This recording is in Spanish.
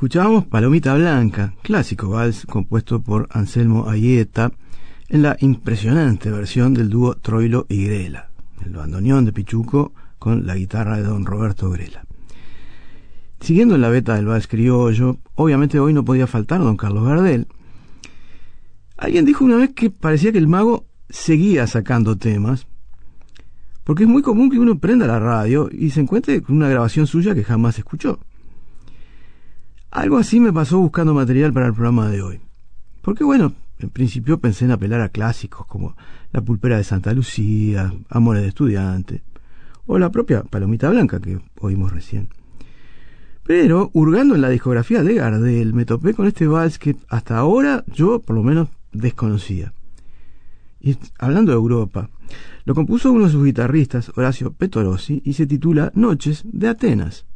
Escuchábamos Palomita Blanca, clásico vals compuesto por Anselmo Aieta en la impresionante versión del dúo Troilo y Grela, el bandoneón de Pichuco con la guitarra de don Roberto Grela. Siguiendo en la beta del vals criollo, obviamente hoy no podía faltar don Carlos Gardel. Alguien dijo una vez que parecía que el mago seguía sacando temas, porque es muy común que uno prenda la radio y se encuentre con una grabación suya que jamás escuchó. Algo así me pasó buscando material para el programa de hoy. Porque bueno, en principio pensé en apelar a clásicos como La Pulpera de Santa Lucía, Amores de Estudiante, o la propia Palomita Blanca que oímos recién. Pero, hurgando en la discografía de Gardel, me topé con este vals que hasta ahora yo, por lo menos, desconocía. Y hablando de Europa, lo compuso uno de sus guitarristas, Horacio Petorossi, y se titula Noches de Atenas.